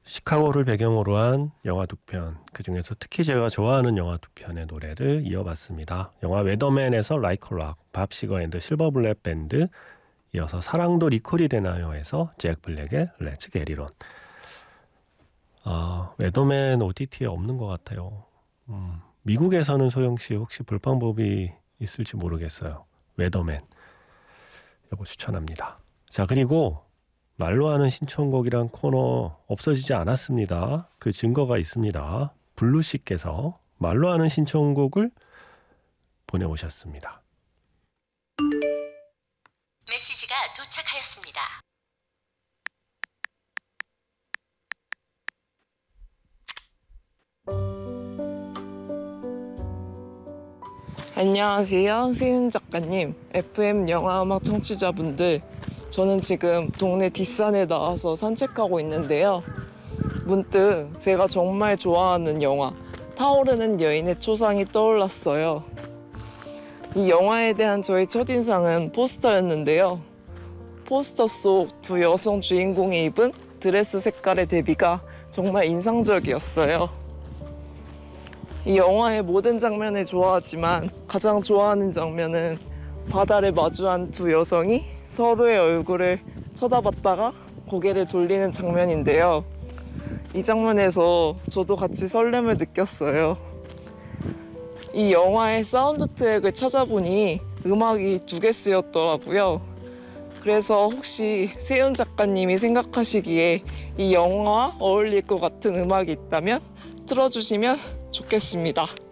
시카고를 배경으로 한 영화 두 편, 그중에서 특히 제가 좋아하는 영화 두 편의 노래를 이어봤습니다. 영화 웨더맨에서 라이크 락, 밥 시거 앤드 실버블랙 밴드, 이어서 사랑도 리콜이 되나요에서 잭 블랙의 렛츠 겟 잇 온. 웨더맨 OTT에 없는 것 같아요. 미국에서는 소영씨 혹시 볼 방법이 있을지 모르겠어요. 웨더맨 이거 추천합니다. 자, 그리고 말로 하는 신청곡이란 코너 없어지지 않았습니다. 그 증거가 있습니다. 블루씨께서 말로 하는 신청곡을 보내오셨습니다. 메시지가 도착하였습니다. 안녕하세요. 세윤 작가님, FM 영화음악 청취자분들. 저는 지금 동네 뒷산에 나와서 산책하고 있는데요. 문득 제가 정말 좋아하는 영화 타오르는 여인의 초상이 떠올랐어요. 이 영화에 대한 저의 첫인상은 포스터였는데요. 포스터 속 두 여성 주인공이 입은 드레스 색깔의 대비가 정말 인상적이었어요. 이 영화의 모든 장면을 좋아하지만 가장 좋아하는 장면은 바다를 마주한 두 여성이 서로의 얼굴을 쳐다봤다가 고개를 돌리는 장면인데요. 이 장면에서 저도 같이 설렘을 느꼈어요. 이 영화의 사운드 트랙을 찾아보니 음악이 2개 쓰였더라고요. 그래서 혹시 세윤 작가님이 생각하시기에 이 영화와 어울릴 것 같은 음악이 있다면 틀어주시면 좋겠습니다.